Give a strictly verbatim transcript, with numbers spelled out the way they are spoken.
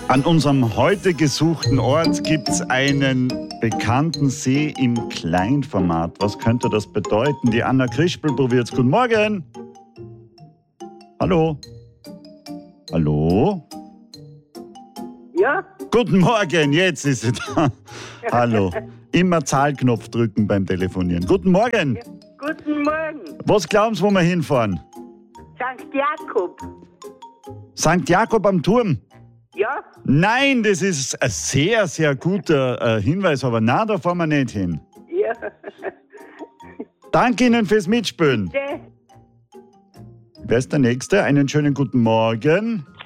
An unserem heute gesuchten Ort gibt es einen bekannten See im Kleinformat. Was könnte das bedeuten? Die Anna Krispel probiert's. Guten Morgen. Hallo? Hallo? Ja? Guten Morgen, jetzt ist sie da. Hallo. Immer Zahlknopf drücken beim Telefonieren. Guten Morgen. Ja. Guten Morgen. Was glauben Sie, wo wir hinfahren? Sankt Jakob. Sankt Jakob am Turm? Ja? Nein, das ist ein sehr, sehr guter äh, Hinweis, aber nein, da fahren wir nicht hin. Ja. Danke Ihnen fürs Mitspielen. Bitte. Wer ist der Nächste? Einen schönen guten Morgen.